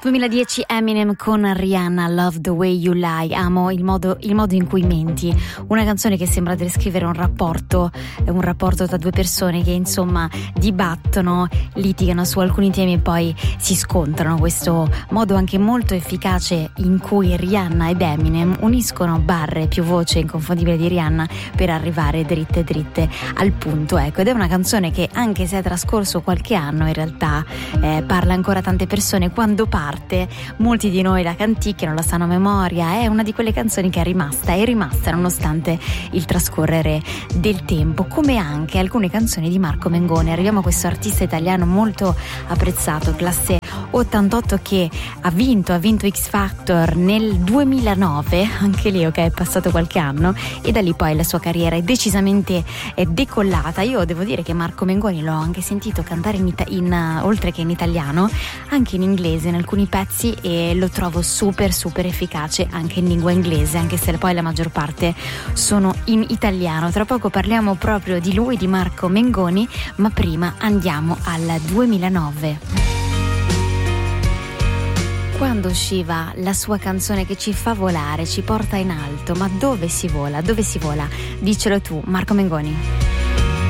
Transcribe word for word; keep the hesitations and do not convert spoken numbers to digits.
duemiladieci Eminem con Rihanna, Love the Way You Lie. Amo il modo, il modo in cui menti. Una canzone che sembra descrivere un rapporto, un rapporto tra due persone che insomma dibattono, litigano su alcuni temi e poi si scontrano. Questo modo anche molto efficace in cui Rihanna ed Eminem uniscono barre più voce inconfondibile di Rihanna per arrivare dritte dritte al punto, ecco. Ed è una canzone che, anche se è trascorso qualche anno, in realtà eh, parla ancora a tante persone. Quando parte molti di noi la canticchiano, la sanno a memoria. È una di quelle canzoni che è rimasta è rimasta nonostante il trascorrere del tempo, come anche alcune canzoni di Marco Mengoni. Arriviamo a questo artista italiano molto apprezzato, classe ottantotto, che ha vinto ha vinto X Factor nel duemilanove, anche lì ok, è passato qualche anno, e da lì poi la sua carriera è decisamente è decollata. Io devo dire che Marco Mengoni l'ho anche sentito cantare in, ita- in uh, oltre che in italiano, anche in inglese in alcuni pezzi, e lo trovo super super efficace anche in lingua inglese, anche se poi la maggior parte sono in italiano. Tra poco parliamo proprio di lui, di Marco Mengoni, ma prima andiamo al duemilanove, quando usciva la sua canzone che ci fa volare, ci porta in alto. Ma dove si vola? Dove si vola? Dicelo tu, Marco Mengoni.